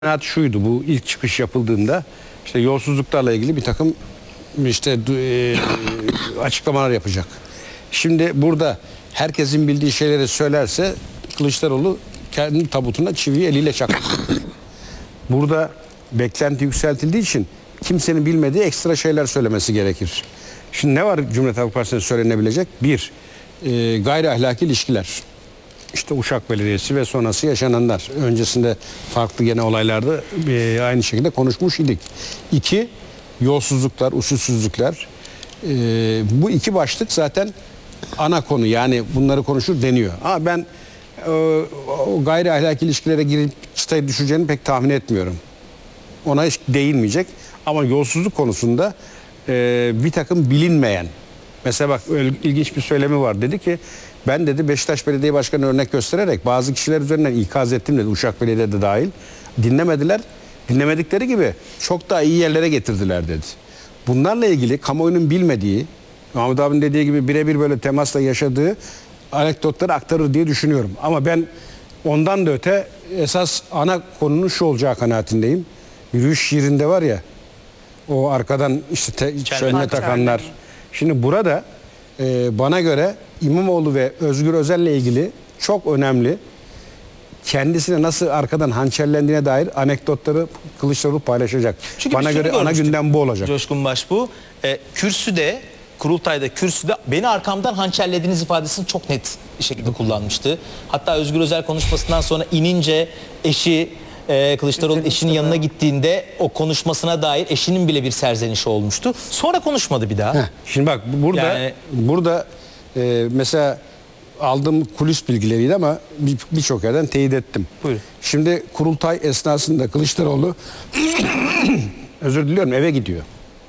kanaat şuydu, bu ilk çıkış yapıldığında işte yolsuzluklarla ilgili bir takım işte açıklamalar yapacak. Şimdi burada herkesin bildiği şeyleri söylerse Kılıçdaroğlu kendi tabutuna çiviyi eliyle çaktı. Burada beklenti yükseltildiği için kimsenin bilmediği ekstra şeyler söylemesi gerekir. Şimdi ne var Cumhuriyet Halk Partisi'ne söylenebilecek? Bir, gayri ahlaki ilişkiler. İşte Uşak Belediyesi ve sonrası yaşananlar. Öncesinde farklı gene olaylarda aynı şekilde konuşmuş idik. İki, yolsuzluklar, usulsüzlükler. Bu iki başlık zaten ana konu. Yani bunları konuşur deniyor. Ama ben o gayri ahlaki ilişkilere girip çıtayı düşeceğini pek tahmin etmiyorum. Ona hiç değinmeyecek. Ama yolsuzluk konusunda bir takım bilinmeyen. Mesela bak ilginç bir söylemi var. Dedi ki ben dedi Beşiktaş Belediye Başkanı örnek göstererek bazı kişiler üzerinden ikaz ettim dedi. Uşak Belediye de dahil. Dinlemediler. Dinlemedikleri gibi çok daha iyi yerlere getirdiler dedi. Bunlarla ilgili kamuoyunun bilmediği, Mahmut abinin dediği gibi birebir böyle temasla yaşadığı anekdotları aktarır diye düşünüyorum. Ama ben ondan da öte esas ana konunun şu olacağı kanaatindeyim. Yürüyüş şiirinde var ya, o arkadan işte çelme takanlar. Şimdi burada bana göre İmamoğlu ve Özgür Özel'le ilgili çok önemli, kendisine nasıl arkadan hançerlendiğine dair anekdotları Kılıçdaroğlu paylaşacak. Çünkü bana göre ana gündem bu olacak. Coşkun Baş bu. Kürsüde, kurultayda kürsüde beni arkamdan hançerlediğiniz ifadesini çok net bir şekilde kullanmıştı. Hatta Özgür Özel konuşmasından sonra inince eşi Kılıçdaroğlu'nun eşinin yanına gittiğinde o konuşmasına dair eşinin bile bir serzenişi olmuştu. Sonra konuşmadı bir daha. Şimdi bak burada mesela aldığım kulis bilgileriydi ama birçok yerden teyit ettim. Buyurun. Şimdi kurultay esnasında Kılıçdaroğlu özür diliyorum eve gidiyor.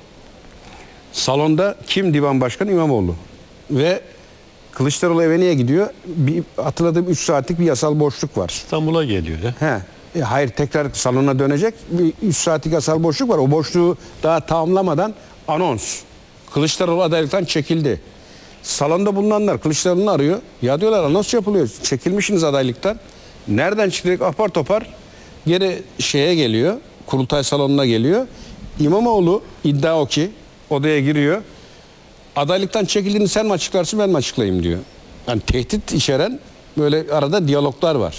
Salonda kim divan başkanı? İmamoğlu. Ve Kılıçdaroğlu eve niye gidiyor? Hatırladığım 3 saatlik bir yasal boşluk var. İstanbul'a geliyor ya. Hayır, tekrar salona dönecek. Bir 3 saatlik yasal boşluk var. O boşluğu daha tamamlamadan anons. Kılıçdaroğlu adaylıktan çekildi. Salonda bulunanlar Kılıçdaroğlu'nu arıyor. Ya diyorlar anons yapılıyor. Çekilmişsiniz adaylıktan. Nereden çıktık? Apar topar geri şeye geliyor. Kurultay salonuna geliyor. İmamoğlu iddia o ki odaya giriyor. Adaylıktan çekildiğini sen mi açıklarsın ben mi açıklayayım diyor. Yani tehdit içeren böyle arada diyaloglar var.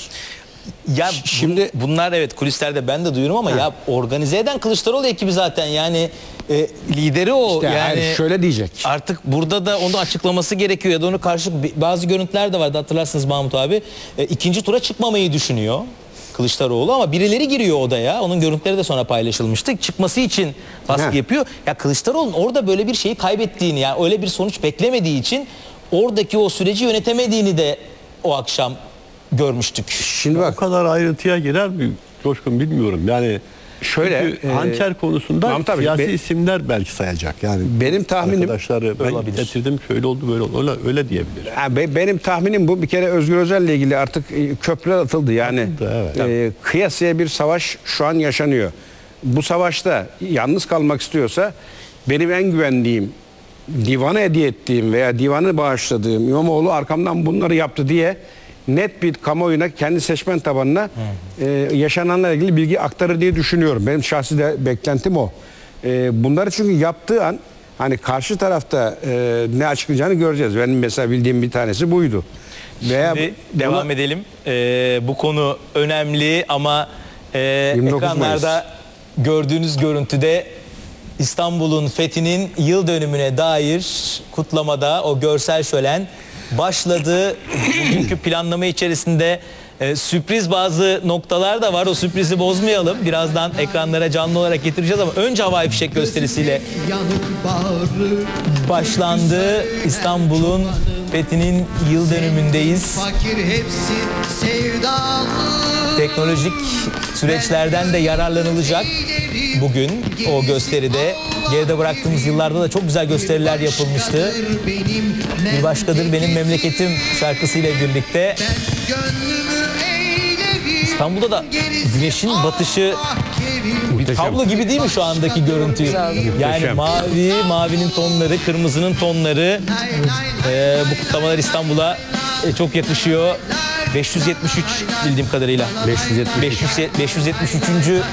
Ya şimdi bunlar evet kulislerde ben de duyuyorum ama ya organize eden Kılıçdaroğlu ekibi zaten yani lideri o işte yani şöyle diyecek. Artık burada da onu açıklaması gerekiyor ya da onu karşı bazı görüntüler de vardı hatırlarsınız Mahmut abi. İkinci tura çıkmamayı düşünüyor Kılıçdaroğlu ama birileri giriyor odaya. Onun görüntüleri de sonra paylaşılmıştı. Çıkması için baskı yapıyor. Ya Kılıçdaroğlu'nun orada böyle bir şeyi kaybettiğini yani öyle bir sonuç beklemediği için oradaki o süreci yönetemediğini de o akşam görmüştük. Şimdi bak O kadar ayrıntıya girer mi Coşkun bilmiyorum. Yani şöyle hançer konusunda tabii, siyasi isimler belki sayacak. Yani benim tahminim arkadaşları ben getirdim şöyle oldu böyle oldu öyle diyebilir. Benim tahminim bu. Bir kere Özgür Özel'le ilgili artık köprüler atıldı. Yani Atıldı, evet. Kıyasıya bir savaş şu an yaşanıyor. Bu savaşta yalnız kalmak istiyorsa benim en güvendiğim, divana hediye ettiğim veya divanı bağışladığım İmamoğlu arkamdan bunları yaptı diye net bir kamuoyuna, kendi seçmen tabanına yaşananlarla ilgili bilgi aktarır diye düşünüyorum. Benim şahsi de beklentim o. Bunları çünkü yaptığı an hani karşı tarafta ne açıklayacağını göreceğiz. Benim mesela bildiğim bir tanesi buydu. Şimdi devam edelim. Bu konu önemli ama ekranlarda gördüğünüz görüntüde İstanbul'un fethinin yıl dönümüne dair kutlamada o görsel şölen başladı. Bugünkü planlama içerisinde sürpriz bazı noktalar da var. O sürprizi bozmayalım. Birazdan ekranlara canlı olarak getireceğiz ama önce havai fişek gösterisiyle başlandı. İstanbul'un fethinin yıl dönümündeyiz. Teknolojik süreçlerden de yararlanılacak bugün o gösteride. Geride bıraktığımız yıllarda da çok güzel gösteriler yapılmıştı. Bir başkadır benim memleketim şarkısıyla birlikte. İstanbul'da da güneşin batışı bir tablo gibi değil mi şu andaki görüntü? Yani mavinin tonları, kırmızının tonları. Bu kutlamalar İstanbul'a çok yakışıyor. 573 bildiğim kadarıyla. 573. 573.